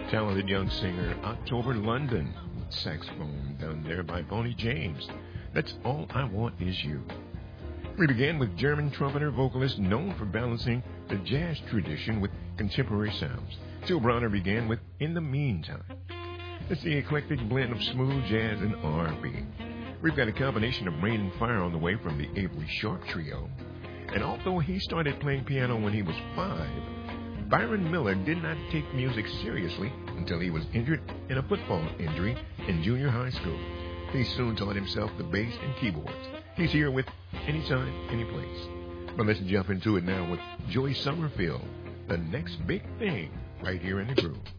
Talented young singer October London, saxophone done there by Bonnie James. That's All I Want Is You. We began with German trumpeter vocalist known for balancing the jazz tradition with contemporary sounds. Till Bronner began with In the Meantime. It's the eclectic blend of smooth jazz and R&B. We've got a combination of Rain and Fire on the way from the Avery Sharp Trio. And although he started playing piano when he was 5, Byron Miller did not take music seriously until he was injured in a football injury in junior high school. He soon taught himself the bass and keyboards. He's here with Anytime, Anyplace. But let's jump into it now with Joey Summerfield, The Next Big Thing, right here in the groove.